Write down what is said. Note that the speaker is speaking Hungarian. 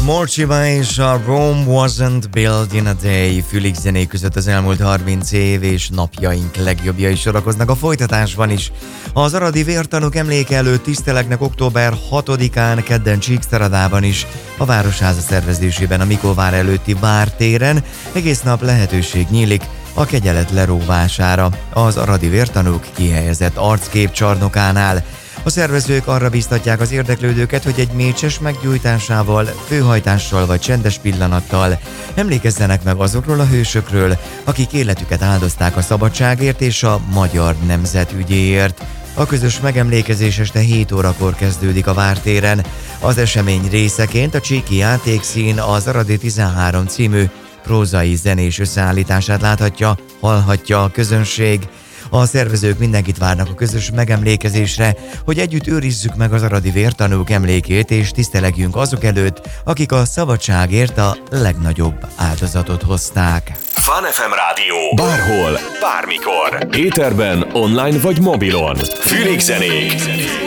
Morcsiba és a Rome Wasn't Built in a Day fülig zenék között az elmúlt 30 év és napjaink legjobbjai sorakoznak a folytatásban is. Az aradi vértanúk emléke előtt tisztelegnek október 6-án kedden Csíkszeredában is, a Városháza szervezésében a Mikóvár előtti vártéren egész nap lehetőség nyílik a kegyelet leróvására az aradi vértanúk kihelyezett arcképcsarnokánál. A szervezők arra bíztatják az érdeklődőket, hogy egy mécses meggyújtásával, főhajtással vagy csendes pillanattal emlékezzenek meg azokról a hősökről, akik életüket áldozták a szabadságért és a magyar nemzet ügyéért. A közös megemlékezés este 7 órakor kezdődik a vártéren. Az esemény részeként a Csíki Játékszín az Aradi 13 című prózai zenés összeállítását láthatja, hallhatja a közönség. A szervezők mindenkit várnak a közös megemlékezésre, hogy együtt őrizzük meg az aradi vértanúk emlékét és tisztelegjünk azok előtt, akik a szabadságért a legnagyobb áldozatot hozták. Fun FM Rádió. Bárhol, bármikor. Éterben, online vagy mobilon. Fülig zenék.